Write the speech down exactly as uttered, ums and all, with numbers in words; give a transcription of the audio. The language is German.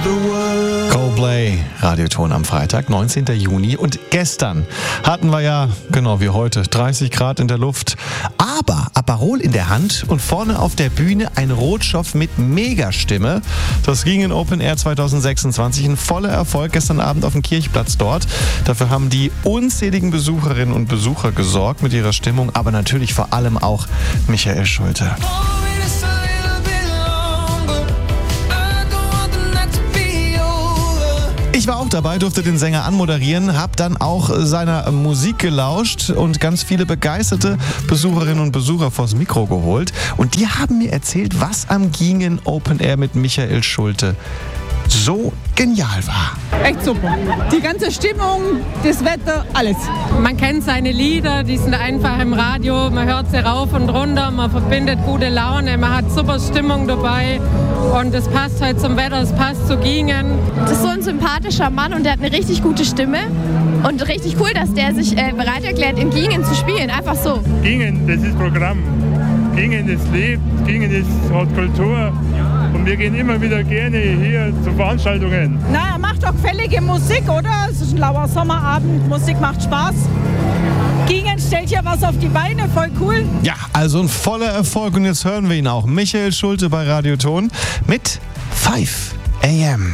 Coldplay, Radioton am Freitag, neunzehnten Juni. Und gestern hatten wir ja, genau wie heute, dreißig Grad in der Luft. Aber Aperol in der Hand und vorne auf der Bühne ein Rotschopf mit Megastimme. Das ging in Open Air zwanzig sechsundzwanzig. Ein voller Erfolg gestern Abend auf dem Kirchplatz dort. Dafür haben die unzähligen Besucherinnen und Besucher gesorgt mit ihrer Stimmung, aber natürlich vor allem auch Michael Schulte. Ich war auch dabei, durfte den Sänger anmoderieren, habe dann auch seiner Musik gelauscht und ganz viele begeisterte Besucherinnen und Besucher vors Mikro geholt. Und die haben mir erzählt, was am Gingen Open Air mit Michael Schulte so genial war. Echt super. Die ganze Stimmung, das Wetter, alles. Man kennt seine Lieder, die sind einfach im Radio, man hört sie rauf und runter, man verbindet gute Laune, man hat super Stimmung dabei und es passt halt zum Wetter, es passt zu Gingen. Das ist so ein sympathischer Mann und der hat eine richtig gute Stimme und richtig cool, dass der sich äh, bereit erklärt, in Gingen zu spielen, einfach so. Gingen, das ist Programm. Gingen ist lebt, Gingen ist hat Kultur. Und wir gehen immer wieder gerne hier zu Veranstaltungen. Na, er macht doch gefällige Musik, oder? Es ist ein lauer Sommerabend, Musik macht Spaß. Gingen stellt hier was auf die Beine, voll cool. Ja, also ein voller Erfolg und jetzt hören wir ihn auch. Michael Schulte bei Radioton mit five a m